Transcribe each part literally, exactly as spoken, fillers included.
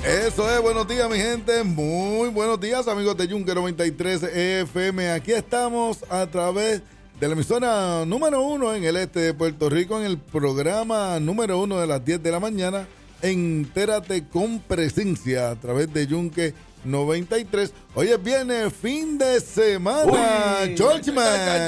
Eso es, buenos días mi gente, muy buenos días amigos de Yunque noventa y tres F M. Aquí estamos a través de la emisora número uno en el este de Puerto Rico, en el programa número uno de las diez de la mañana. Entérate con presencia a través de Yunque noventa y tres. Hoy es viernes, fin de semana, Georgeman.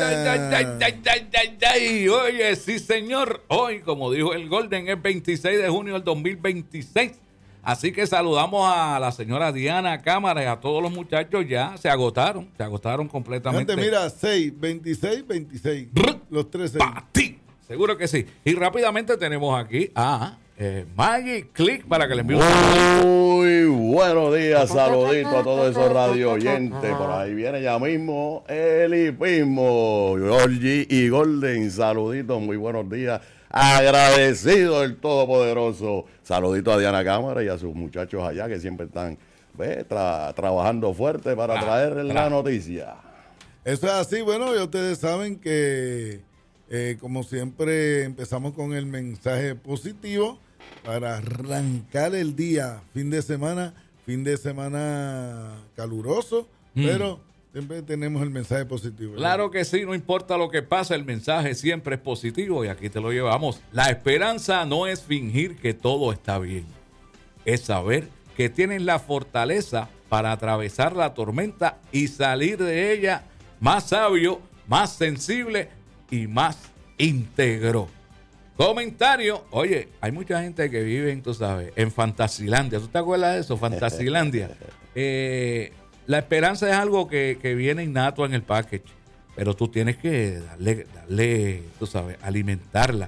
Oye, sí señor, hoy como dijo el Golden es veintiséis de junio del dos mil veintiséis. Así que saludamos a la señora Diana Cámara y a todos los muchachos. Ya se agotaron, se agotaron completamente. Gente, mira, seis, veintiséis, veintiséis. Los tres seis. ¡Para ti! Seguro que sí. Y rápidamente tenemos aquí a eh, Maggie Click para que le envíe un saludo. Muy buenos días, saluditos a todos esos radio oyentes. Por ahí viene ya mismo el hipismo. Georgie y Golden, saluditos, muy buenos días. Agradecido del Todopoderoso. Saludito a Diana Cámara y a sus muchachos allá que siempre están ¿ve? Tra- trabajando fuerte para traer ah, la noticia. Eso es así. Bueno, ya ustedes saben que eh, como siempre empezamos con el mensaje positivo para arrancar el día, fin de semana, fin de semana caluroso, mm. pero siempre tenemos el mensaje positivo, ¿verdad? Claro que sí, no importa lo que pase, el mensaje siempre es positivo y aquí te lo llevamos. La esperanza no es fingir que todo está bien, es saber que tienes la fortaleza para atravesar la tormenta y salir de ella más sabio, más sensible y más íntegro. Comentario, oye, hay mucha gente que vive, tú sabes, en Fantasilandia. ¿Tú te acuerdas de eso? Fantasilandia. Eh... La esperanza es algo que, que viene innato en el package, pero tú tienes que darle, darle tú sabes, alimentarla.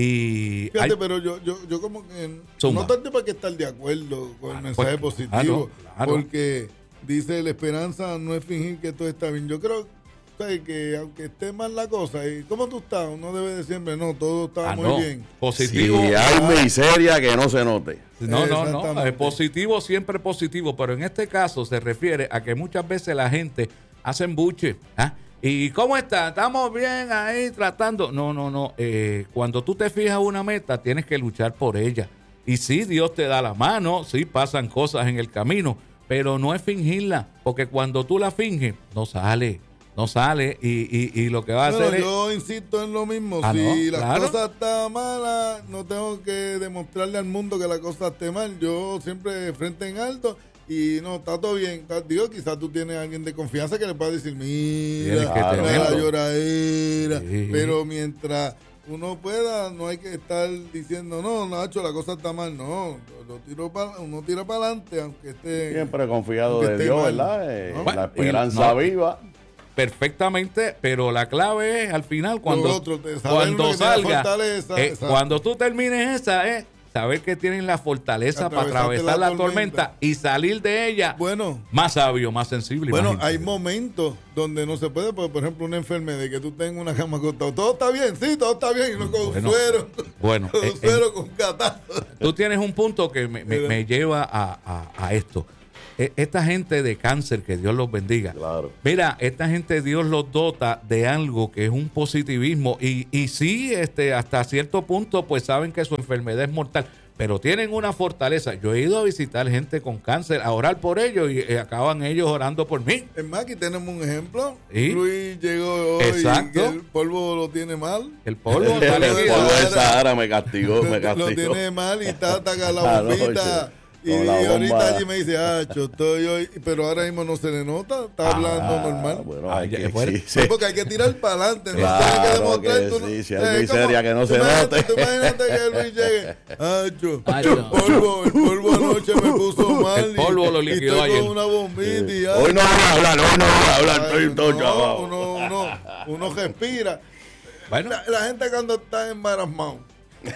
Y fíjate, hay... pero yo, yo, yo como que Zumba. no tanto para que estar de acuerdo con el ah, mensaje pues, positivo, claro, claro. porque dice la esperanza no es fingir que todo está bien. Yo creo ¿sabes? Que aunque esté mal la cosa, y ¿cómo tú estás? Uno debe de siempre, no, todo está ah, muy no. bien. Positivo. Si hay ah, miseria que no se note. No, no, no, es positivo, siempre positivo, pero en este caso se refiere a que muchas veces la gente hace embuche. ¿Ah? ¿Y cómo está? ¿Estamos bien ahí tratando? No, no, no. Eh, cuando tú te fijas una meta, tienes que luchar por ella. Y sí, Dios te da la mano, sí pasan cosas en el camino, pero no es fingirla, porque cuando tú la finges, no sale. No sale y, y, y lo que va a bueno, hacer es... Yo insisto en lo mismo. Ah, si no, la claro. cosa está mala, no tengo que demostrarle al mundo que la cosa esté mal. Yo siempre frente en alto y no, está todo bien. Está, digo, quizás tú tienes a alguien de confianza que le pueda decir, mira, claro, la lloradera. Sí. Pero mientras uno pueda, no hay que estar diciendo, no, Nacho, la cosa está mal. No, lo tiro pa, uno tira para adelante, aunque esté... Siempre confiado aunque de esté Dios, mal, ¿verdad? Eh, ¿no? La Bueno, esperanza no. viva. Perfectamente, pero la clave es al final cuando, otro, cuando salga, eh, esa. cuando tú termines esa, es eh, saber que tienen la fortaleza para atravesar la, la tormenta. tormenta y salir de ella bueno, más sabio, más sensible. Bueno, más hay momentos donde no se puede, porque, por ejemplo, una enfermedad de que tú tengas una cama acostada. Todo está bien, sí, todo está bien, y no con bueno, suero, bueno, con eh, suero, eh, con catarro. Tú tienes un punto que me, me, me lleva a, a, a esto. Esta gente de cáncer, que Dios los bendiga. Claro. Mira, esta gente Dios los dota de algo que es un positivismo y, y sí, este, hasta cierto punto pues saben que su enfermedad es mortal, pero tienen una fortaleza. Yo he ido a visitar gente con cáncer, a orar por ellos y, y acaban ellos orando por mí. Es más, aquí tenemos un ejemplo. ¿Sí? Luis llegó hoy Exacto. y el polvo lo tiene mal. El polvo, El polvo de Sahara me castigó, me castigó. Lo tiene mal y está atacando la Ah, no, bombita. Y, con y la bomba. ahorita allí me dice, ah, yo estoy hoy, pero ahora mismo no se le nota, está hablando Ah, normal. Bueno, Ah, hay ya que, fue. sí, Sí, sí. porque hay que tirar para adelante. ¿No? Claro Tienes que demostrar, que tú no- sí, si hay eh, miseria ¿cómo? que no Tú se imagínate- note. tú Imagínate que Luis llegue. Acho, Acho. el polvo, el polvo anoche me puso mal. El polvo y- lo y liquidó estoy ayer. con una bombita y Hoy no voy a hablar, hoy no voy a hablar, ay, estoy todo no, chavado. uno, uno, uno respira. Bueno, La, la gente cuando está embarazada. ay,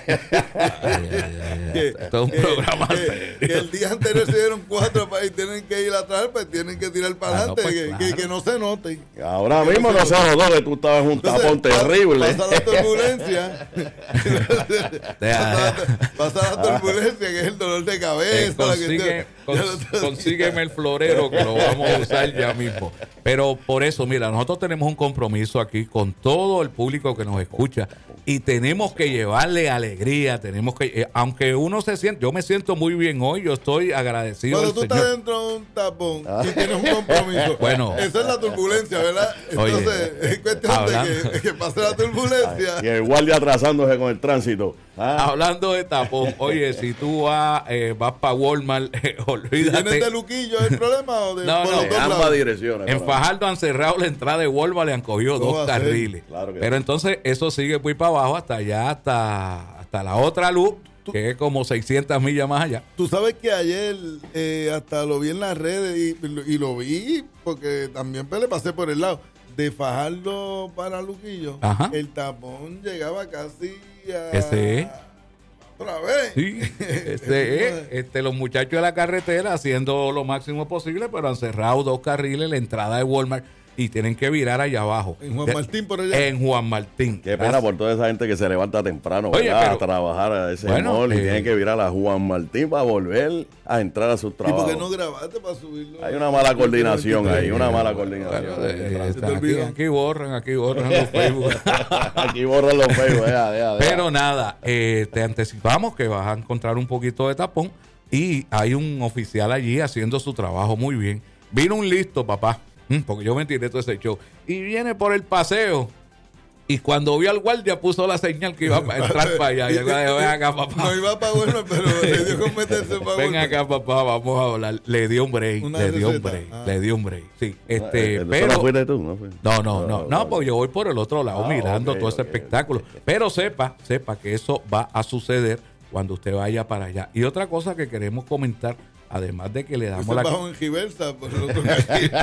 ay, ay, ay. Esto es un que, programa que- serio. que el día anterior se dieron cuatro pa- y tienen que ir atrás, pues tienen que tirar para Ah, no, adelante, pues, que, claro. que, que no se note. Ahora mismo no se notó que tú estabas en un Entonces, tapón pa- terrible. Pasa la turbulencia. pasa, pasa la turbulencia, que es el dolor de cabeza. Eh, la consigue, que te- cons- consígueme el florero que lo vamos a usar ya mismo. Pero por eso, mira, nosotros tenemos un compromiso aquí con todo el público que nos escucha y tenemos que llevarle alegría, tenemos que, eh, aunque uno se siente, yo me siento muy bien hoy, yo estoy agradecido. Cuando al tú Señor. estás dentro de un tapón y tienes un compromiso, Bueno. esa es la turbulencia, ¿verdad? Entonces, Oye, es cuestión hablando- de que, que pase la turbulencia. Y el guardia atrasándose con el tránsito. Ah, Hablando de tapón, oye, si tú vas, eh, vas para Walmart, eh, Si olvídate. vienes de Luquillo, ¿es el problema? ¿O de, No, por no, los de dos ambas lados? direcciones. En para- Fajardo han cerrado la entrada de Walmart, le han cogido ¿Cómo dos va a ser? carriles. Claro que Pero sí. entonces eso sigue muy para abajo hasta allá, hasta, hasta la otra luz, que es como seiscientas millas más allá. Tú sabes que ayer eh, hasta lo vi en las redes y, y lo vi porque también pues, le pasé por el lado. De Fajardo para Luquillo, Ajá. el tapón llegaba casi a... Ese es. Otra vez. Sí, este es, este, los muchachos de la carretera haciendo lo máximo posible, pero han cerrado dos carriles, la entrada de Walmart, y tienen que virar allá abajo. En Juan De- Martín, por allá. En Juan Martín. Qué pena por toda esa gente que se levanta temprano, Oye, ¿verdad? pero- a trabajar a ese bueno, mall y eh, tienen que virar a Juan Martín para volver a entrar a su ¿Y por trabajo. qué no grabaste para subirlo? Hay una mala coordinación ahí, una mala Bueno, coordinación. eh, Se está- te aquí, olvidó. aquí borran, aquí borran los Facebook. Aquí borran los Facebook, deja, deja, deja. Pero nada, eh, te anticipamos que vas a encontrar un poquito de tapón y hay un oficial allí haciendo su trabajo muy bien. Vino un listo, papá, mm, porque yo me tiré todo ese show, y viene por el paseo. Y cuando vio al guardia puso la señal que iba a entrar para allá. Y yo le dije, ven acá, papá. No iba para bueno, pero le dio con meterse para Ven bueno. acá, papá, vamos a hablar. Le dio un break, Una le dio un receta. break, Ah. le dio un break. Sí, este, Eh, ¿eso pero... no fuiste tú? ¿No, fue? No, no, no, no, porque yo voy por el otro lado Ah, mirando ok, todo ese ok, espectáculo. ok, ok. Pero sepa, sepa que eso va a suceder cuando usted vaya para allá. Y otra cosa que queremos comentar, además de que le damos Ese la... bajo en Giversa, por el otro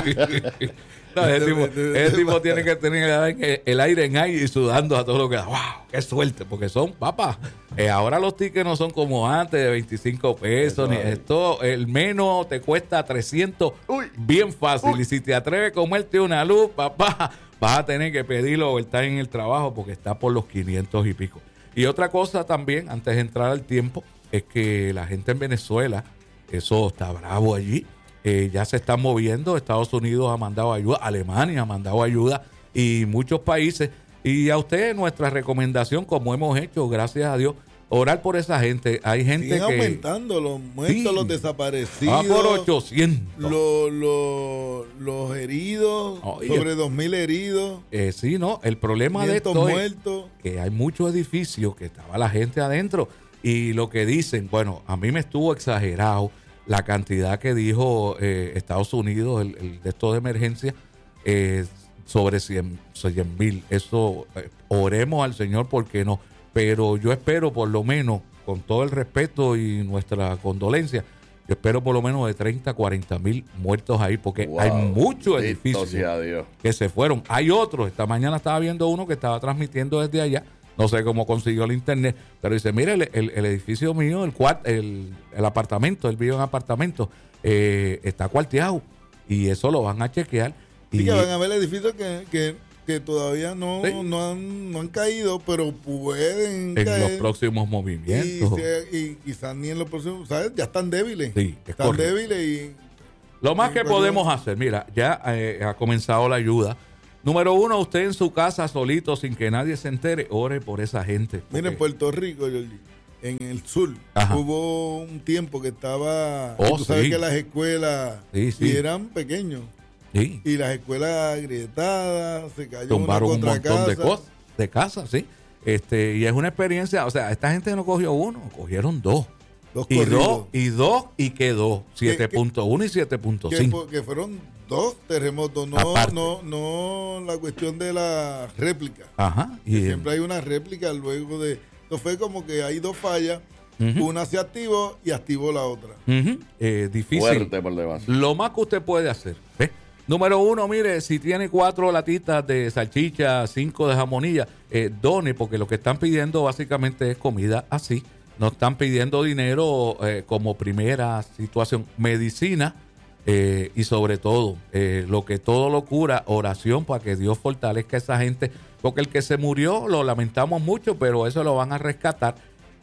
No, ese tipo, ese tipo tiene que tener el, el aire en aire y sudando a todo lo que da. ¡Wow! ¡Qué suerte! Porque son papas. Eh, ahora los tickets no son como antes de veinticinco pesos. Ni, esto, el menos te cuesta trescientos. Uy. Bien fácil. Y si te atreves a comerte una luz, papá, vas a tener que pedirlo o estar en el trabajo porque está por los quinientos y pico. Y otra cosa también, antes de entrar al tiempo, es que la gente en Venezuela, eso está bravo allí. Eh, ya se están moviendo, Estados Unidos ha mandado ayuda, Alemania ha mandado ayuda y muchos países. Y a usted nuestra recomendación, como hemos hecho, gracias a Dios, orar por esa gente. Hay gente Siguen que aumentando los muertos, Sí. los va desaparecidos. por ochocientos. Los, los, los heridos, Oye. sobre dos mil heridos, Eh, sí, no, el problema de quinientos esto es muertos. que hay muchos edificios que estaba la gente adentro y lo que dicen, bueno, a mí me estuvo exagerado la cantidad que dijo eh, Estados Unidos, el, el de esto de emergencia, eh, sobre cien mil. Eso, eh, oremos al Señor porque no. Pero yo espero por lo menos, con todo el respeto y nuestra condolencia, yo espero por lo menos de treinta, cuarenta mil muertos ahí, porque Wow. hay muchos Bendito edificios sea Dios. que se fueron. Hay otros, esta mañana estaba viendo uno que estaba transmitiendo desde allá, no sé cómo consiguió el internet, pero dice, mire, el, el- el edificio mío, el, cuart, el, el apartamento, él vive en apartamento, eh, está cuarteado y eso lo van a chequear. Sí, Y, que van a ver edificios que, que, que todavía no, Sí. no, han, no han caído, pero pueden en caer. los próximos y, movimientos. se- y quizás ni en los próximos, ¿sabes? Ya están débiles. Sí, es están correcto. débiles y Lo más Sí, que pero- podemos hacer, mira, ya eh, ha comenzado la ayuda. Número uno, usted en su casa solito, sin que nadie se entere, ore por esa gente. mira, en porque- Puerto Rico, Georgie, en el sur, Ajá. hubo un tiempo que estaba. Oh, tú sabes sí. que las escuelas Sí, sí. y eran pequeños. Sí. Y las escuelas agrietadas, se cayó Tumbaron una un contra montón de casa. cosas, de casas, sí. Este, y es una experiencia, o sea, esta gente no cogió uno, cogieron dos. Dos Y corridos. dos, y dos, y quedó. ¿Qué- siete punto uno y siete punto que, cinco. fu- que fueron dos terremotos, no, Aparte. no, no la cuestión de la réplica. Ajá. Que Y, siempre hay una réplica luego de. Esto fue como que hay dos fallas, Ujú. una se activó y activó la otra. ujú, eh, difícil. Fuerte por debajo. Lo más que usted puede hacer. ¿ve? Número uno, mire, si tiene cuatro latitas de salchicha, cinco de jamonilla, eh, done, porque lo que están pidiendo básicamente es comida así. No están pidiendo dinero eh, como primera situación. Medicina eh, y sobre todo, eh, lo que todo lo cura, oración para que Dios fortalezca a esa gente. Porque el que se murió, lo lamentamos mucho, pero eso lo van a rescatar.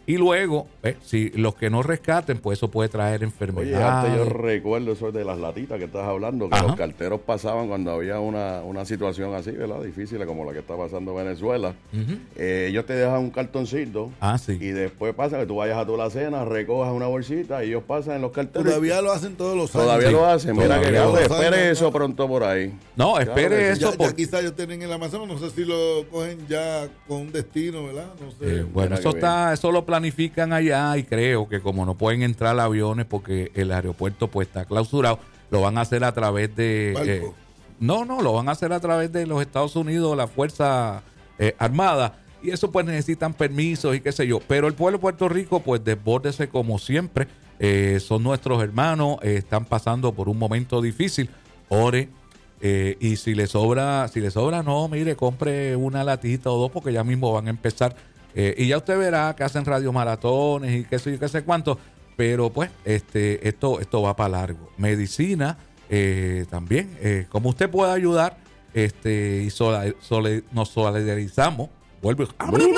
Y luego, eh, si los que no rescaten, pues eso puede traer Oye, enfermedades. antes yo recuerdo eso de las latitas que estás hablando, que Ajá. los carteros pasaban cuando había una, una situación así, ¿verdad? Difícil, como la que está pasando en Venezuela. Ujú. Eh, ellos te dejan un cartoncito Ah, sí. y después pasa que tú vayas a tu la cena, recojas una bolsita y ellos pasan en los carteros. Todavía lo hacen todos los años. Todavía Sí, lo hacen. Mira que todavía grande, lo hacen. espere eso pronto por ahí. No, espere Claro que sí. eso. Ya, por- ya quizás ellos tienen el Amazonas, no sé si lo cogen ya con un destino, ¿verdad? No sé. Eh, bueno, Mira eso que está, eso lo planifican allá y creo que como no pueden entrar aviones porque el aeropuerto pues está clausurado, lo van a hacer a través de Barco. eh, no, no, lo van a hacer a través de los Estados Unidos, la Fuerza eh, Armada, y eso pues necesitan permisos y qué sé yo, pero el pueblo de Puerto Rico pues desbórdese como siempre, eh, son nuestros hermanos, eh, están pasando por un momento difícil, ore. Eh, y si le sobra, si le sobra, no, mire, compre una latita o dos porque ya mismo van a empezar. Eh, y ya usted verá que hacen radiomaratones y qué sé yo, qué sé cuánto. Pero pues, este, esto, esto va para largo. Medicina, eh, también. Eh, como usted puede ayudar, este, y sola- sole- nos solidarizamos. Vuelve.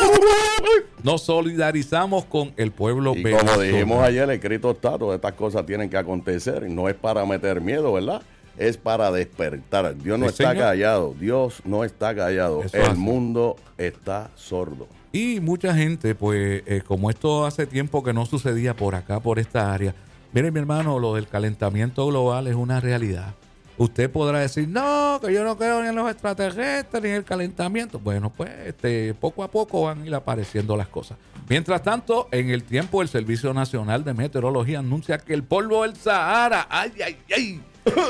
Nos solidarizamos con el pueblo Y como venezolano. dijimos ayer, escrito está, todas estas cosas tienen que acontecer. Y no es para meter miedo, ¿verdad? Es para despertar. Dios no Sí, está señor. callado. Dios no está callado. Eso es El así. mundo está sordo. Y mucha gente, pues, eh, como esto hace tiempo que no sucedía por acá, por esta área. Miren, mi hermano, lo del calentamiento global es una realidad. Usted podrá decir, no, que yo no creo ni en los extraterrestres ni en el calentamiento. Bueno, pues, este, poco a poco van a ir apareciendo las cosas. Mientras tanto, en el tiempo, el Servicio Nacional de Meteorología anuncia que el polvo del Sahara, ay, ay, ay.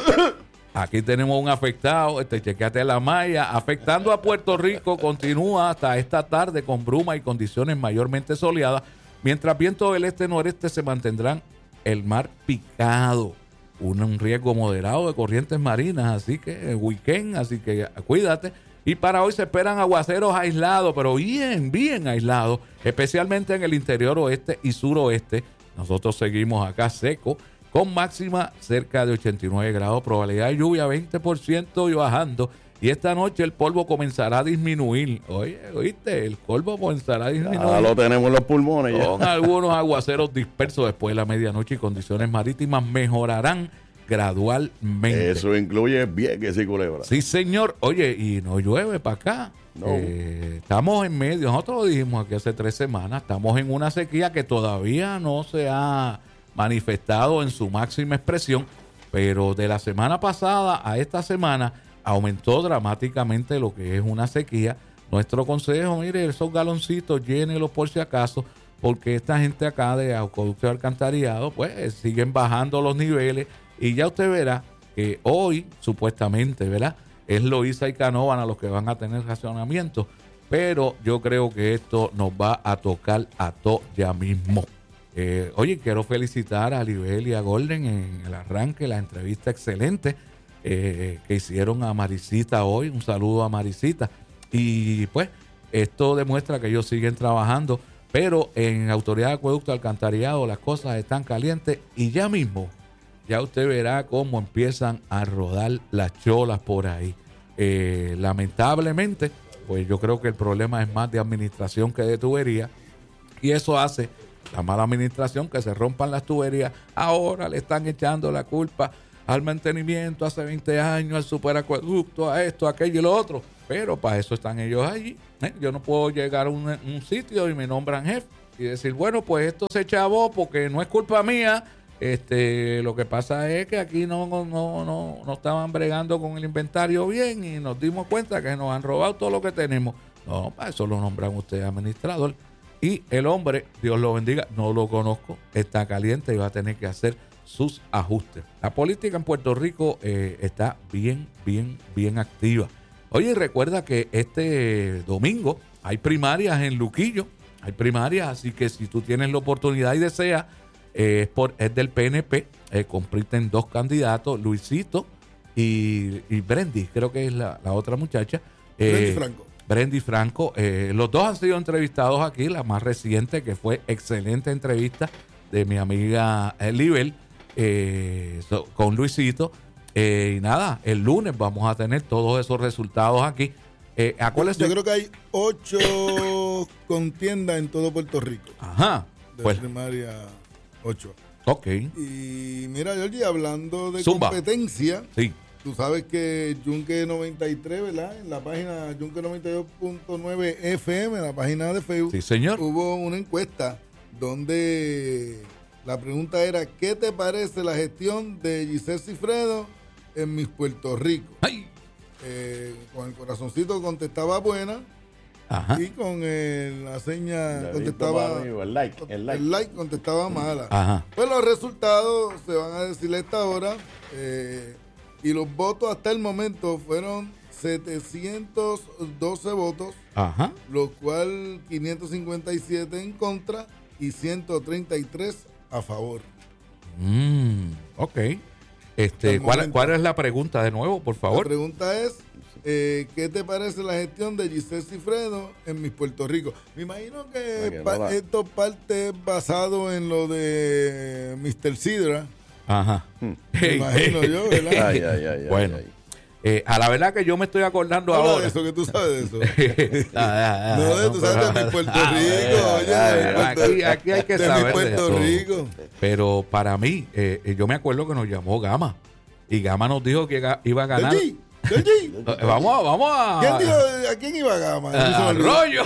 Aquí tenemos un afectado, este, chequeate la malla, afectando a Puerto Rico, continúa hasta esta tarde con bruma y condiciones mayormente soleadas, mientras vientos del este-noreste se mantendrán el mar picado, un, un riesgo moderado de corrientes marinas, así que weekend, así que cuídate. Y para hoy se esperan aguaceros aislados, pero bien, bien aislados, especialmente en el interior oeste y suroeste. Nosotros seguimos acá secos, con máxima cerca de ochenta y nueve grados, probabilidad de lluvia veinte por ciento y bajando. Y esta noche el polvo comenzará a disminuir. Oye, ¿oíste? El polvo comenzará a disminuir. Ya lo tenemos en los pulmones ya. Con algunos aguaceros dispersos después de la medianoche y condiciones marítimas mejorarán gradualmente. Eso incluye Vieques y Culebra. Sí, señor. Oye, y no llueve para acá. No. Eh, estamos en medio, nosotros lo dijimos aquí hace tres semanas, estamos en una sequía que todavía no se ha manifestado en su máxima expresión, pero de la semana pasada a esta semana aumentó dramáticamente lo que es una sequía. Nuestro consejo, mire, esos galoncitos, llénelos por si acaso, porque esta gente acá de acueducto y alcantarillado, pues siguen bajando los niveles y ya usted verá que hoy, supuestamente, ¿verdad? Es Loíza y Canóvana los que van a tener racionamiento, pero yo creo que esto nos va a tocar a todos ya mismo. Eh, oye, quiero felicitar a Libel y a Golden en el arranque, la entrevista excelente eh, que hicieron a Marisita hoy. Un saludo a Marisita. Y pues, esto demuestra que ellos siguen trabajando, pero en Autoridad de Acueducto y Alcantarillado las cosas están calientes y ya mismo, ya usted verá cómo empiezan a rodar las cholas por ahí. Eh, lamentablemente, pues yo creo que el problema es más de administración que de tubería y eso hace la mala administración que se rompan las tuberías. Ahora le están echando la culpa al mantenimiento hace veinte años, al superacueducto, a esto, a aquello y lo otro. Pero para eso están ellos allí. ¿eh? Yo no puedo llegar a un, un sitio y me nombran jefe y decir, bueno, pues esto se chavó porque no es culpa mía. Este, lo que pasa es que aquí no, no, no, no estaban bregando con el inventario bien y nos dimos cuenta que nos han robado todo lo que tenemos. No, para eso lo nombran ustedes administrador. Y el hombre, Dios lo bendiga, no lo conozco, está caliente y va a tener que hacer sus ajustes. La política en Puerto Rico eh, está bien, bien, bien activa. Oye, recuerda que este domingo hay primarias en Luquillo, hay primarias, así que si tú tienes la oportunidad y deseas, eh, es, por, es del P N P, eh, compiten dos candidatos, Luisito y, y Brendy, creo que es la, la otra muchacha. Eh, Brendy Franco. Brendy Franco, eh, los dos han sido entrevistados aquí, la más reciente que fue excelente entrevista de mi amiga eh, Libel eh, so, con Luisito eh, y nada, el lunes vamos a tener todos esos resultados aquí. Eh, acuérdense, Yo creo que hay ocho dos contiendas en todo Puerto Rico. Ajá. De Pues, primaria ocho. ok. Y mira, Georgie, hablando de Zumba. competencia, Sí. tú sabes que Yunque noventa y tres, ¿verdad? En la página Yunque noventa y dos punto nueve F M, en la página de Facebook, Sí, señor. hubo una encuesta donde la pregunta era, ¿qué te parece la gestión de Giselle Cifredo en Miss Puerto Rico? Ay. Eh, con el corazoncito contestaba buena Ajá. y con el- la seña Dedito contestaba para arriba, el like, el like. el like contestaba mala. Ajá. Pues los resultados se van a decir a esta hora eh, y los votos hasta el momento fueron setecientos doce votos, Ajá. lo cual quinientos cincuenta y siete en contra y ciento treinta y tres a favor. Mm, ok. Este, Hasta ¿cuál, el momento. ¿Cuál es la pregunta de nuevo, por La favor? pregunta es, eh, ¿qué te parece la gestión de Giselle Cifredo en Miss Puerto Rico? Me imagino que, Ah, que no pa- la- esto parte basado en lo de mister Sidra. Ajá. Me imagino yo, ¿verdad? Ay, ay, ay, ay, Bueno. ay. Eh, a la verdad que yo me estoy acordando Habla ahora. de eso, que tú sabes de eso. Ah, ah, No, de no, tú sabes de pero- Miss Puerto Ah, Rico, ah, oye, ah, de Miss Puerto- aquí, aquí hay que de Miss saber de Puerto eso. Rico. Pero para mí, eh, yo me acuerdo que nos llamó Gama. Y Gama nos dijo que ga- iba a ganar. Georgie, Georgie, Eh, Vamos, a- vamos a. ¿quién dijo, ¿a quién iba Gama? a- Se me olvidó. Arroyo.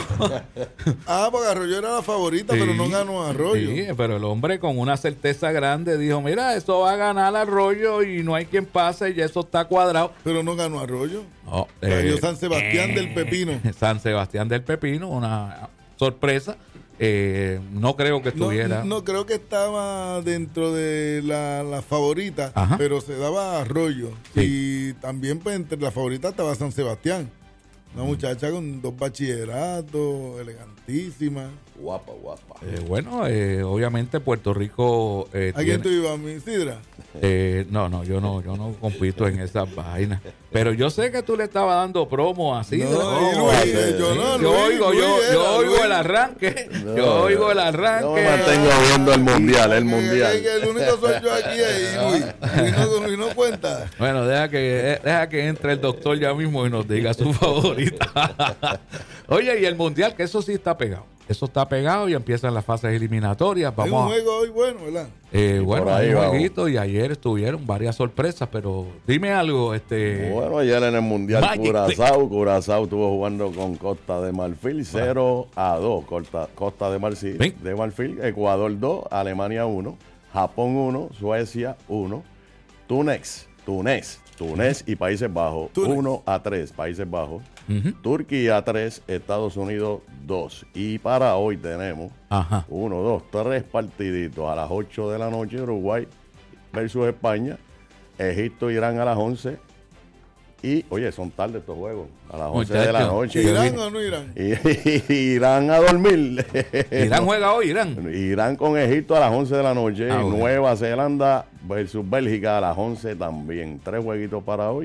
Ah, porque Arroyo era la favorita, pero no Sí, ganó Arroyo. Sí, pero el hombre con una certeza grande dijo, mira, eso va a ganar Arroyo y no hay quien pase y eso está cuadrado. Pero no ganó Arroyo. No, Cayó eh, San Sebastián del Pepino. San Sebastián del Pepino, una sorpresa. Eh, no creo que No, estuviera. no creo que estaba dentro de la, la favorita, Ajá. pero se daba Arroyo. Sí. Y también pues, entre las favoritas estaba San Sebastián. Una muchacha con dos bachilleratos, elegantísima. Guapa, guapa. Eh, bueno, eh, obviamente Puerto Rico eh, ¿A quién tiene- tú ibas, mi Sidra? eh, no, no, yo no, yo no compito en esas vainas. Pero yo sé que tú le estabas dando promo así. No, ¿no? y Luis, sí, eh, yo no, yo Luis, oigo, Luis yo, era, yo oigo Luis. el arranque, No, yo oigo el arranque. Yo me mantengo viendo el mundial, el Que- que- mundial. que el único soy yo aquí ahí, Luis. Luis no, Luis no cuenta. Bueno, deja que, deja que entre el doctor ya mismo y nos diga su favorita. Oye, y el mundial, que eso sí está pegado. Eso está pegado y empiezan las fases eliminatorias. Hay un Vamos a, juego hoy bueno, ¿verdad? eh, Y bueno, por ahí hay un vamos. jueguito y ayer estuvieron varias sorpresas, pero dime algo, este. Bueno, ayer en el Mundial Magic Curazao, Curazao estuvo jugando con Costa de Marfil cero a dos. Costa, Costa de, Marfil, Ven. de Marfil, Ecuador dos, Alemania uno, Japón uno, Suecia uno, Túnez, Túnez, Túnez y Países Bajos Túnez. uno a tres, Países Bajos, Ujú. Turquía tres, Estados Unidos dos. Y para hoy tenemos Ajá. uno, dos, tres partiditos a las ocho de la noche, Uruguay versus España, Egipto, Irán a las once. Y, oye, son tarde estos juegos, a las once de la Muchacho. noche. ¿Irán o no Irán? Y, Irán a dormir. Irán juega hoy, Irán. Irán con Egipto a las once de la noche. Ah, bueno. Nueva Zelanda versus Bélgica a las once también. Tres jueguitos para hoy.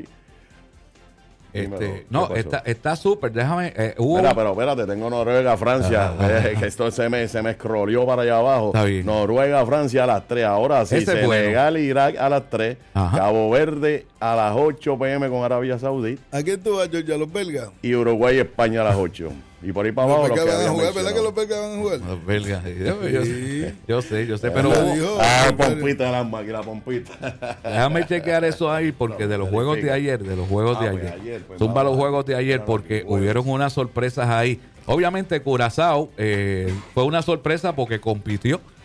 Dímelo, Este, ¿qué no, pasó? está, está súper. Déjame. eh, hubo- Espera, pero espérate, tengo Noruega, Francia, eh, que esto se me, se me scrolleó para allá abajo. Está bien. Noruega, Francia a las tres. Ahora sí, Ese es bueno. Senegal, Irak a las tres. Ajá. Cabo Verde a las ocho p m con Arabia Saudí. ¿A quién tú vas, Georgia? ¿A los belgas? Y Uruguay, España a las ocho. Y por ahí para Los abajo los belgas que van a había jugar, ¿verdad que mencionado. los belgas van a jugar? Los belgas. sí, Yo, yo- Sí. yo sé, yo sé, pero Él lo hubo- dijo. Ah, Pero- pompita el alma, aquí la pompita. déjame chequear eso ahí porque de los juegos de ayer, de los juegos Ah, de pues ayer, ayer, pues, zumba vamos los a- juegos de ayer claro, porque juegos. hubieron unas sorpresas ahí. Obviamente Curazao eh, fue una sorpresa porque compitió